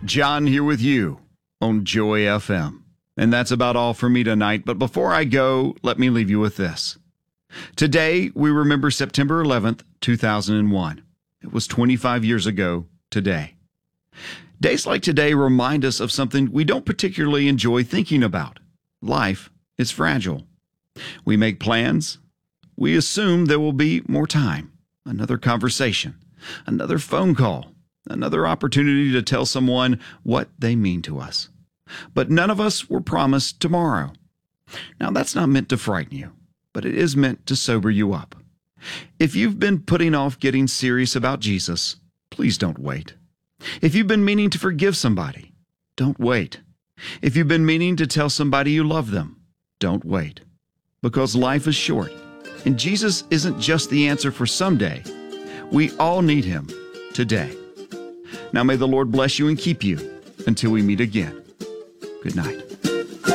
John here with you on Joy FM. And that's about all for me tonight. But before I go, let me leave you with this. Today, we remember September 11th, 2001. It was 25 years ago today. Days like today remind us of something we don't particularly enjoy thinking about. Life is fragile. We make plans. We assume there will be more time, another conversation, another phone call, another opportunity to tell someone what they mean to us. But none of us were promised tomorrow. Now, that's not meant to frighten you, but it is meant to sober you up. If you've been putting off getting serious about Jesus, please don't wait. If you've been meaning to forgive somebody, don't wait. If you've been meaning to tell somebody you love them, don't wait. Because life is short, and Jesus isn't just the answer for someday. We all need Him today. Now may the Lord bless you and keep you until we meet again. Good night.